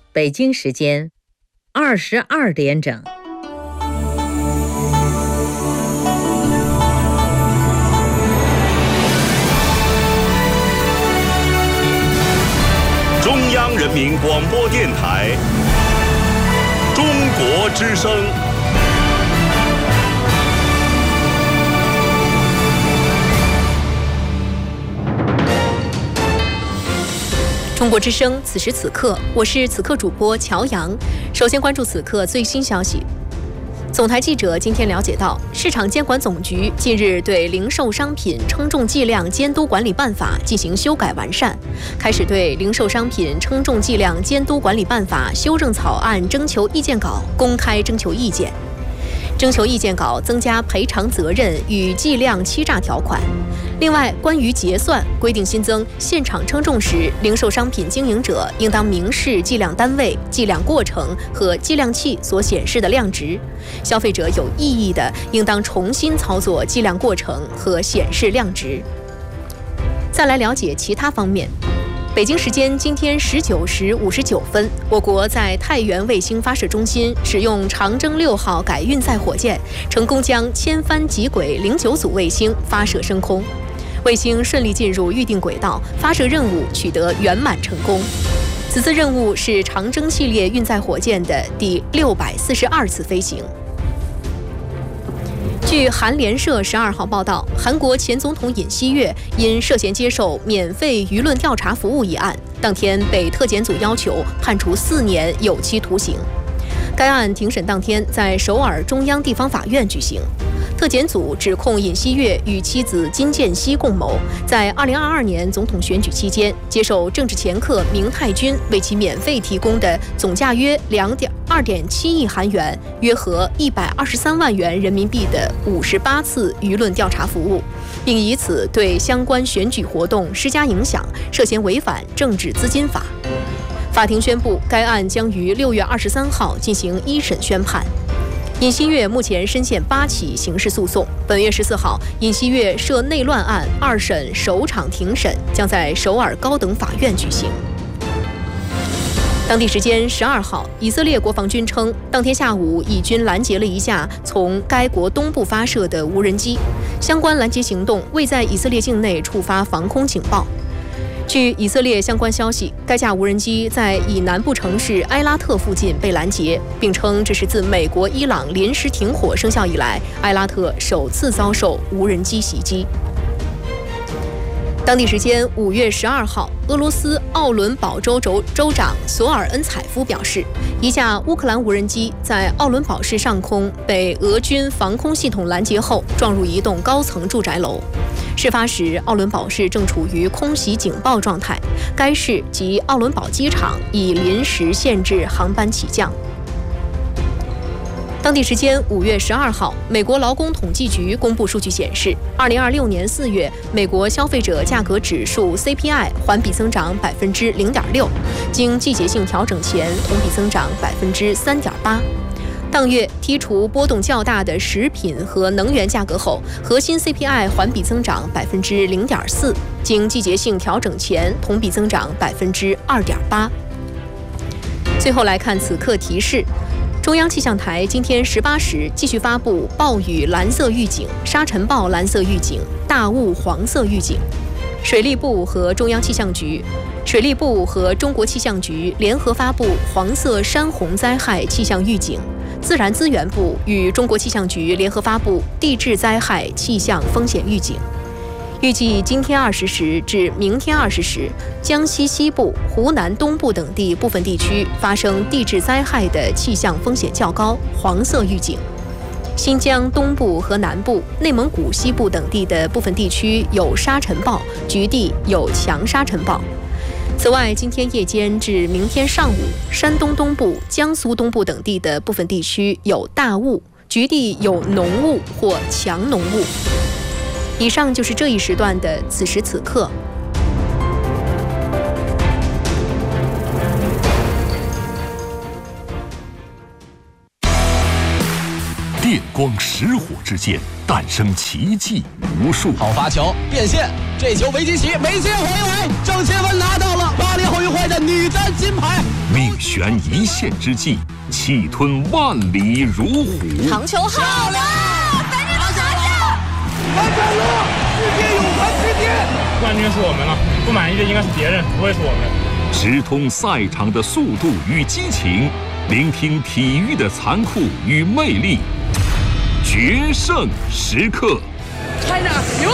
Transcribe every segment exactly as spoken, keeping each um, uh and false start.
北京时间二十二点整。 中央人民广播电台中国之声。 中国之声，此时此刻，我是此刻主播乔阳。首先关注此刻最新消息。总台记者今天了解到，市场监管总局近日对零售商品称重计量监督管理办法进行修改完善，开始对零售商品称重计量监督管理办法修正草案征求意见稿公开征求意见。征求意见稿增加赔偿责任与计量欺诈条款。另外，关于结算规定新增，现场称重时，零售商品经营者应当明示计量单位、计量过程和计量器所显示的量值。消费者有异议的，应当重新操作计量过程和显示量值。再来了解其他方面。北京时间今天十九时五十九分，我国在太原卫星发射中心使用长征六号改运载火箭，成功将千帆极轨零九组卫星发射升空。卫星顺利进入预定轨道，发射任务取得圆满成功。此次任务是长征系列运载火箭的第六百四十二次飞行。据韩联社十二号报道，韩国前总统尹锡悦因涉嫌接受免费舆论调查服务一案，当天被特检组要求判处四年有期徒刑。该案庭审当天在首尔中央地方法院举行。特检组指控尹锡悦与妻子金建熙共谋，在二零二二年总统选举期间，接受政治掮客明泰君为其免费提供的总价约两点二点七亿韩元，约合一百二十三万元人民币的五十八次舆论调查服务，并以此对相关选举活动施加影响，涉嫌违反政治资金法。法庭宣布，该案将于六月二十三号进行一审宣判。尹锡悦目前深陷八起刑事诉讼。本月十四号，尹锡悦涉内乱案二审首场庭审将在首尔高等法院举行。当地时间十二号，以色列国防军称，当天下午以军拦截了一架从该国东部发射的无人机，相关拦截行动未在以色列境内触发防空警报。据以色列相关消息，该架无人机在以南部城市埃拉特附近被拦截，并称这是自美国伊朗临时停火生效以来，埃拉特首次遭受无人机袭击。当地时间五月十二号，俄罗斯奥伦堡州州州长索尔恩采夫表示，一架乌克兰无人机在奥伦堡市上空被俄军防空系统拦截后，撞入一栋高层住宅楼。事发时，奥伦堡市正处于空袭警报状态，该市及奥伦堡机场已临时限制航班起降。当地时间五月十二号，美国劳工统计局公布数据显示，二零二六年四月，美国消费者价格指数 C P I 环比增长百分之零点六，经季节性调整前同比增长百分之三点八。当月剔除波动较大的食品和能源价格后，核心 C P I 环比增长百分之零点四，经季节性调整前同比增长百分之二点八。最后来看此刻提示。中央气象台今天十八时继续发布暴雨蓝色预警、沙尘暴蓝色预警、大雾黄色预警。水利部和中央气象局、水利部和中国气象局联合发布黄色山洪灾害气象预警。自然资源部与中国气象局联合发布地质灾害气象风险预警。预计今天二十时至明天二十时，江西西部、湖南东部等地部分地区发生地质灾害的气象风险较高，黄色预警。新疆东部和南部、内蒙古西部等地的部分地区有沙尘暴，局地有强沙尘暴。此外，今天夜间至明天上午，山东东部、江苏东部等地的部分地区有大雾，局地有浓雾或强浓雾。以上就是这一时段的此时此刻。 电光石火之间，诞生奇迹无数。 好发球，变线，这球维基奇没接回来，郑钦文拿到了巴黎奥运会的女单金牌。 命悬一线之际，气吞万里如虎。 长球好了，反正都拿下！ 完成了，世界有盘之巅， 冠军是我们了，不满意的应该是别人，不会是我们。 直通赛场的速度与激情，聆听体育的残酷与魅力，决胜时刻。 China 牛！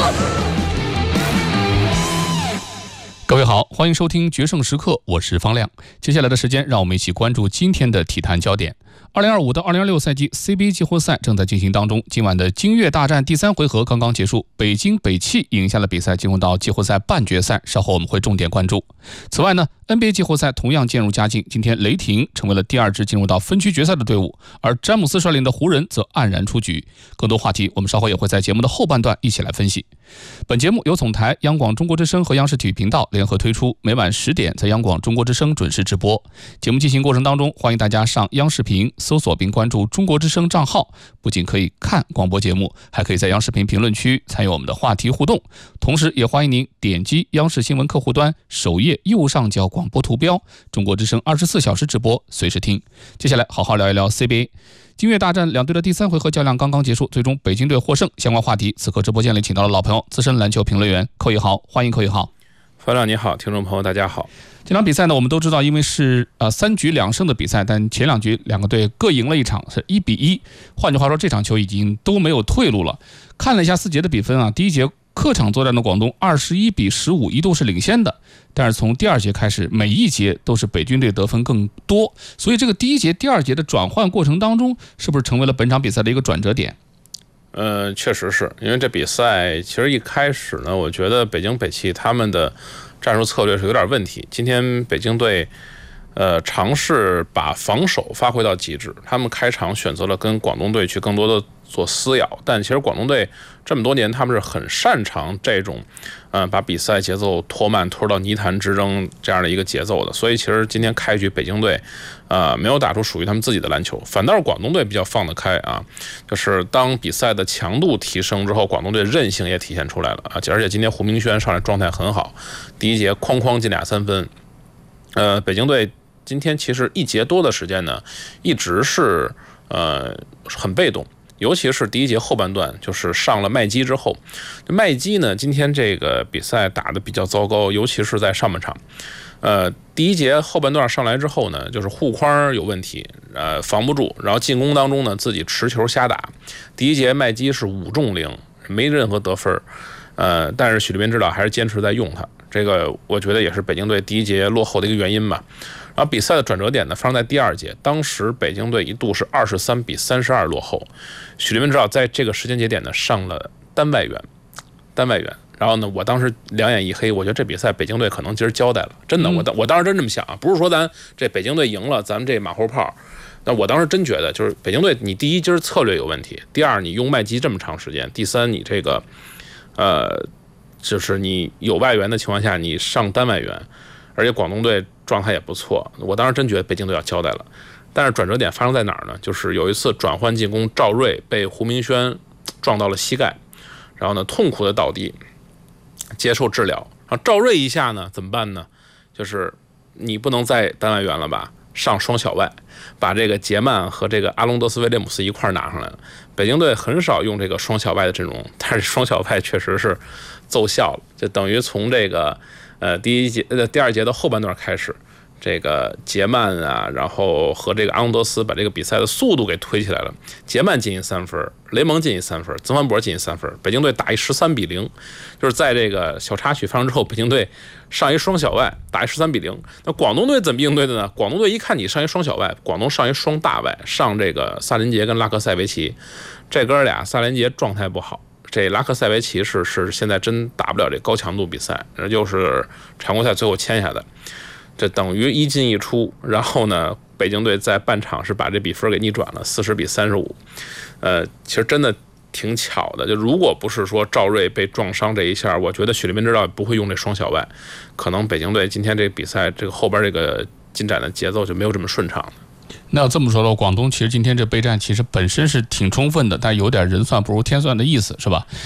各位好，欢迎收听《决胜时刻》，我是方亮。接下来的时间，让我们一起关注今天的体坛焦点。二零二五到二零二六赛季 C B A 季后赛正在进行当中，今晚的京粤大战第三回合刚刚结束，北京北汽赢下了比赛，进入到季后赛半决赛，稍后我们会重点关注。此外呢 N B A 季后赛同样渐入佳境，今天雷霆成为了第二支进入到分区决赛的队伍，而詹姆斯率领的湖人则黯然出局。更多话题我们稍后也会在节目的后半段一起来分析。本节目由总台、央广中国之声和央视体育频道联合推出，每晚十点在央广中国之声准时直播。节目进行过程当中，欢迎大家上央视频搜索并关注中国之声账号，不仅可以看广播节目，还可以在央视频评论区参与我们的话题互动。同时也欢迎您点击央视新闻客户端首页右上角广播图标，中国之声二十四小时直播，随时听。接下来好好聊一聊 C B A。京粤大战两队的第三回合较量刚刚结束，最终北京队获胜。相关话题，此刻直播间里请到了老朋友资深篮球评论员寇一豪，欢迎寇一豪。 方亮你好，听众朋友大家好。 这场比赛呢，我们都知道，因为是呃三局两胜的比赛，但前两局两个队各赢了一场，是一比一。换句话说，这场球已经都没有退路了。看了一下四节的比分啊，第一节客场作战的广东二十一比十五一度是领先的，但是从第二节开始，每一节都是北军队得分更多，所以这个第一节、第二节的转换过程当中，是不是成为了本场比赛的一个转折点？ 呃，确实是因为这比赛其实一开始呢，我觉得北京北汽他们的战术策略是有点问题。今天北京队呃尝试把防守发挥到极致，他们开场选择了跟广东队去更多的做撕咬，但其实广东队这么多年他们是很擅长这种呃把比赛节奏拖慢拖到泥潭之争这样的一个节奏的，所以其实今天开局北京队呃没有打出属于他们自己的篮球，反倒是广东队比较放得开啊，就是当比赛的强度提升之后，广东队韧性也体现出来了啊，而且今天胡明轩上来状态很好，第一节哐哐进俩三分。呃北京队今天其实一节多的时间呢一直是呃很被动，尤其是第一节后半段，就是上了麦基之后，麦基呢今天这个比赛打得比较糟糕，尤其是在上半场。呃，第一节后半段上来之后呢，就是护框有问题，呃，防不住，然后进攻当中呢自己持球瞎打。第一节麦基是五中零，没任何得分，呃，但是许立斌指导还是坚持在用他，这个我觉得也是北京队第一节落后的一个原因吧。然后比赛的转折点呢发生在第二节，当时北京队一度是二十三比三十二落后，许立斌指导在这个时间节点呢上了单外援，单外援。然后呢，我当时两眼一黑，我觉得这比赛北京队可能今儿交代了，真的，我当我当时真这么想啊，不是说咱这北京队赢了，咱们这马后炮。但我当时真觉得，就是北京队，你第一今儿策略有问题，第二你用麦基这么长时间，第三你这个，呃，就是你有外援的情况下，你上单外援，而且广东队状态也不错，我当时真觉得北京队要交代了。但是转折点发生在哪儿呢？就是有一次转换进攻，赵睿被胡明轩撞到了膝盖，然后呢痛苦的倒地。接受治疗，然后赵睿一下呢怎么办呢？就是你不能再单外援了吧，上双小外，把这个杰曼和这个阿隆德斯威廉姆斯一块拿上来了。北京队很少用这个双小外的阵容，但是双小外确实是奏效了，就等于从这个呃第一节呃第二节的后半段开始，这个杰曼啊，然后和这个阿隆德斯把这个比赛的速度给推起来了。杰曼进一三分，雷蒙进一三分，曾凡博进一三分，北京队打一十三比零，就是在这个小插曲发生之后，北京队上一双小外，打一十三比零。那广东队怎么应对的呢？广东队一看你上一双小外，广东上一双大外，上这个萨林杰跟拉克塞维奇，这哥俩萨林杰状态不好。这拉克塞维奇是是现在真打不了这高强度比赛，又是常规赛最后签下的。这等于一进一出，然后呢，北京队在半场是把这比分给逆转了，四十比三十五。呃，其实真的挺巧的，就如果不是说赵睿被撞伤这一下，我觉得许立斌指导也不会用这双小外，可能北京队今天这个比赛这个后边这个进展的节奏就没有这么顺畅。 那要这么说的话，广东其实今天这备战其实本身是挺充分的，但有点人算不如天算的意思，是吧？